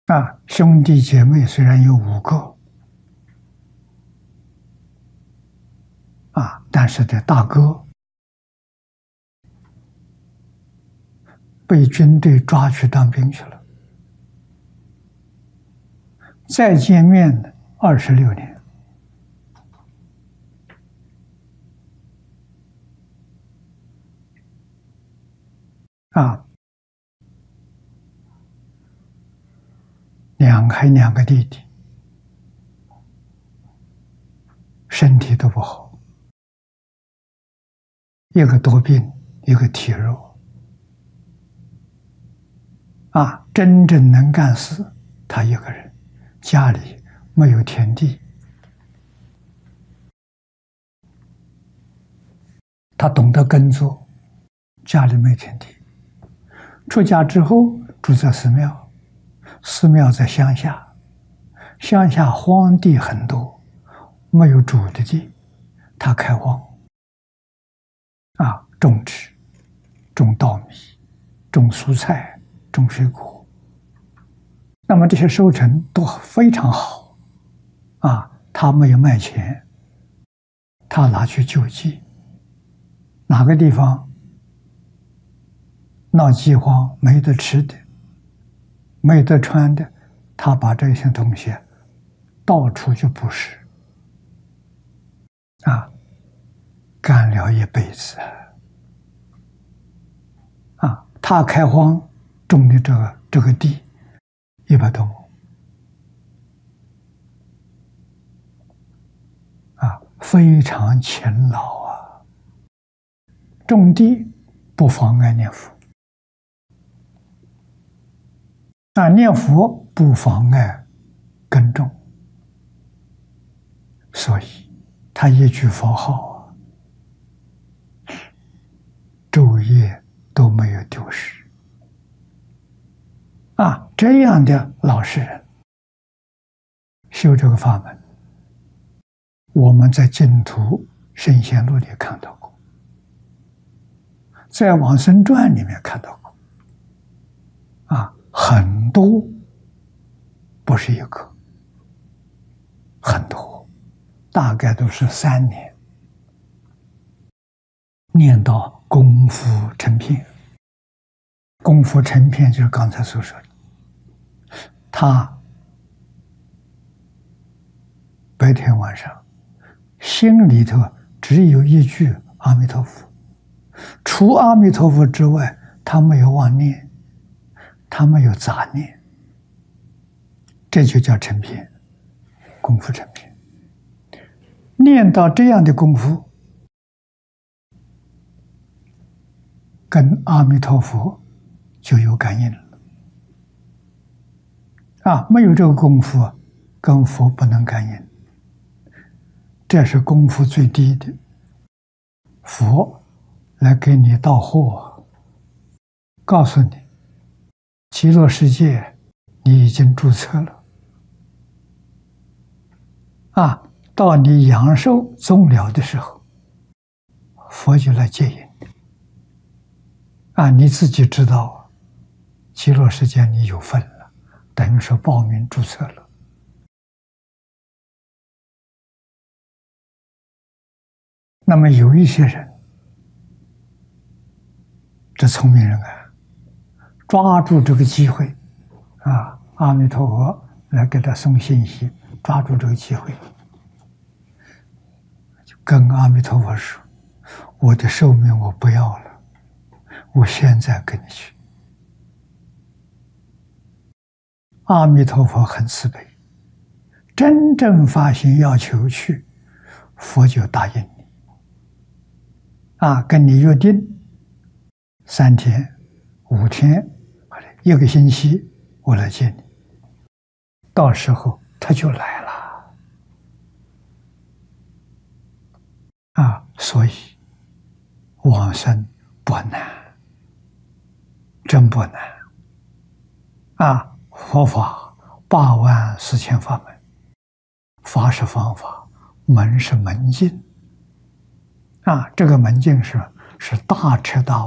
兄弟姐妹虽然有5个，但是这大哥被军队抓去当兵去了，再见面26年。还2个弟弟，身体都不好，一个多病，一个体弱。真正能干事，他一个人，家里没有田地，他懂得耕作，家里没田地。出家之后住在寺庙，寺庙在乡下，乡下荒地很多，没有主的地，他开荒，种植，种稻米，种蔬菜，种水果。那么这些收成都非常好，他没有卖钱，他拿去救济。哪个地方闹饥荒，没得吃的，没得穿的，他把这些东西到处去布施，干了一辈子。他开荒种的这个地100多亩，非常勤劳啊。种地不妨碍念佛，念佛不妨碍耕种，所以他一句佛号昼夜都没有丢失。这样的老实人修这个法门，我们在净土圣贤录里看到过，在往生传里面看到过，很多，不是一个，很多，大概都是3年，念到功夫成片。功夫成片就是刚才所说的，他白天晚上心里头只有一句阿弥陀佛，除阿弥陀佛之外，他没有妄念，他没有杂念，这就叫成片，功夫成片。念到这样的功夫，跟阿弥陀佛就有感应了。没有这个功夫，跟佛不能感应，这是功夫最低的。佛来给你道货，告诉你极乐世界你已经注册了，到你阳寿终了的时候，佛就来接引你。你自己知道极乐世界你有份了，等于说报名注册了。那么有一些人，这聪明人抓住这个机会，阿弥陀佛来给他送信息，抓住这个机会，就跟阿弥陀佛说：“我的寿命我不要了，我现在跟你去。”阿弥陀佛很慈悲，真正发心要求去，佛就答应你，跟你约定3天、5天或者1个星期，我来接你。到时候他就来了。所以往生不难，真不难。佛法84000法门，法是方法，门是门径。这个门径是大彻大悟。